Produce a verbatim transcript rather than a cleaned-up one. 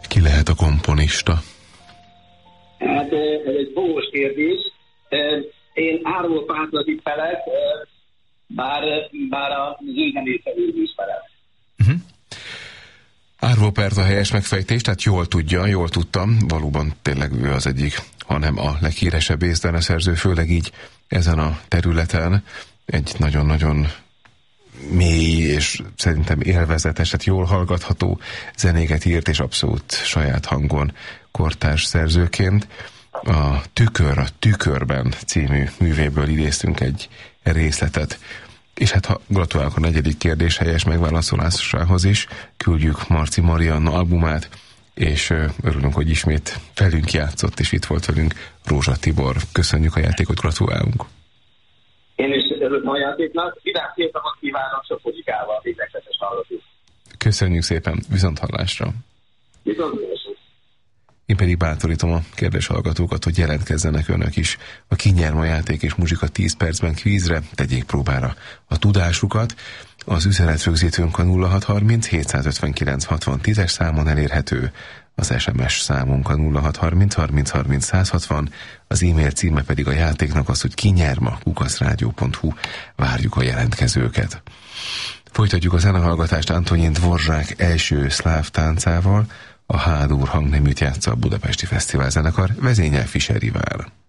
Ki lehet a komponista? Hát ez egy fogós kérdés. Én Árvó Páltra tippelek, bár, bár a zűzenésszel ismerem. Uh-huh. Árvó Perta helyes megfejtés, tehát jól tudja, jól tudtam, valóban tényleg ő az egyik, hanem a leghíresebb észreneszerző, főleg így ezen a területen egy nagyon-nagyon mély és szerintem élvezetes, tehát jól hallgatható zenéket írt, és abszolút saját hangon kortárs szerzőként. A Tükör, a Tükörben című művéből idéztünk egy részletet. És hát ha gratulálok a negyedik kérdés helyes megválaszolásához is, küldjük Marci Marianna albumát, és örülünk, hogy ismét velünk játszott, és itt volt velünk Rózsa Tibor. Köszönjük a játékot, gratulálunk! Én is örülök a játéknak, vidám szép napot kívánok sok muzsikával, végleges hallgatók. Köszönjük szépen, viszont hallásra! Viszont hallásra! Én pedig bátorítom a kérdés hallgatókat, hogy jelentkezzenek önök is a Ki nyer ma játék és muzsika tíz percben kvízre, tegyék próbára a tudásukat. Az üzenetrögzítőnk a nulla hat harminc hétszázötvenkilenc hatvan tízes számon elérhető, az es em es számunk a nulla hat harminc harminc harminc száz hatvan, az e-mail címe pedig a játéknak az, hogy kinyerma kukaszrádió pont hu. Várjuk a jelentkezőket. Folytatjuk a zenehallgatást Antonin Dvorzsák első szláv táncával, a H-dur hangneműt játsza a Budapesti Fesztivál zenekar vezényel Fischer Iván.